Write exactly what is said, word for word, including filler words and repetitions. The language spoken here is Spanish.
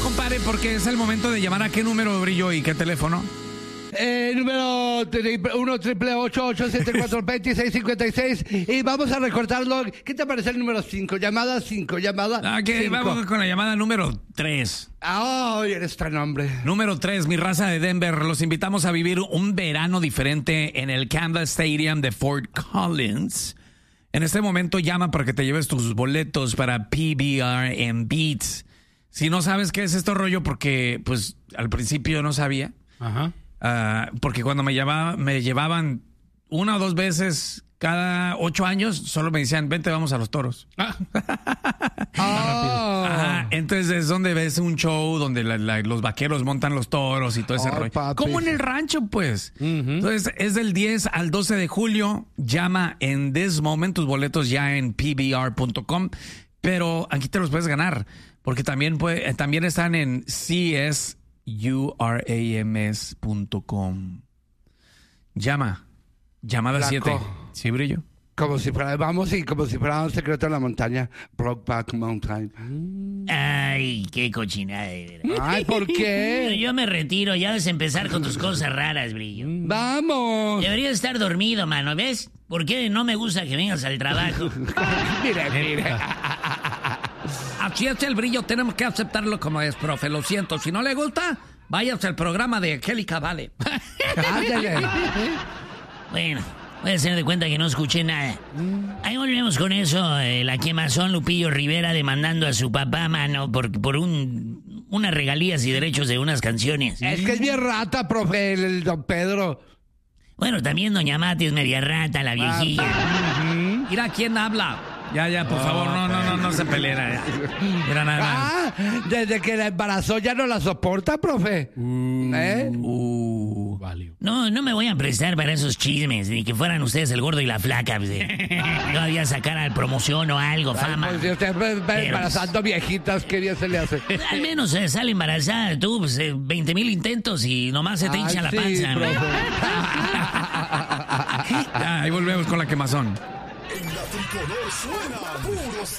compadre, porque es el momento de llamar a qué número, Brillo, y qué teléfono. Eh, número uno triple ocho ocho siete cuatro dos seis cinco seis. Y vamos a recortarlo. ¿Qué te parece el número cinco? Llamada cinco, llamada Ah, que cinco. vamos con la llamada número tres. Ah, ¡ay, eres tan hombre! Número tres, mi raza de Denver. Los invitamos a vivir un verano diferente en el Canvas Stadium de Fort Collins. En este momento llama para que te lleves tus boletos para P B R and Beats. Si no sabes qué es esto rollo, porque pues al principio no sabía. Ajá. Uh, porque cuando me, llamaba, me llevaban una o dos veces cada ocho años, solo me decían, vente, vamos a los toros. Ah. Ajá, entonces es donde ves un show donde la, la, los vaqueros montan los toros y todo ese oh, rollo. Papi. Como en el rancho, pues. Uh-huh. Entonces es del diez al doce de julio. Llama en this moment, tus boletos ya en P B R punto com. Pero aquí te los puedes ganar, porque también, puede, también están en C S U R A M S punto com. Llama. Llamada siete. ¿Sí, Brillo? Como si fuera, vamos, y como si fuera un secreto en la montaña. Brokeback Mountain. Ay, qué cochinada de verdad. Ay, ¿por qué? Yo me retiro, ya vas a empezar con tus cosas raras, Brillo. Vamos. Deberías estar dormido, mano, ¿ves? ¿Por qué no me gusta que vengas al trabajo? Mira, mira. Así es el Brillo, tenemos que aceptarlo como es, profe, lo siento. Si no le gusta, váyase al programa de Angélica Vale. Ándale. Bueno, voy a hacer de cuenta que no escuché nada. Ahí volvemos con eso, eh, la quemazón Lupillo Rivera demandando a su papá, mano, por, por un, unas regalías y derechos de unas canciones. Es que es bien rata, profe, el, el don Pedro. Bueno, también doña Mati es media rata, la viejilla. Uh-huh. Mira quién habla. Ya, ya, por oh, favor, no, no, no, no se peleen. Ya. Mira, nada más. Ah, desde que la embarazó ya no la soporta, profe. Uh, ¿Eh? Uh, vale. No, no me voy a prestar para esos chismes, ni que fueran ustedes el gordo y la flaca. Pues, eh. Todavía sacar al promoción o algo, fama. Ay, pues, si usted va Pero, embarazando viejitas, ¿qué día se le hace? Al menos eh, sale embarazada tú, pues, eh, veinte mil intentos y nomás se te hincha Ay, la sí, panza. profe. Ya, ahí volvemos con la quemazón. En la tricolor suena puros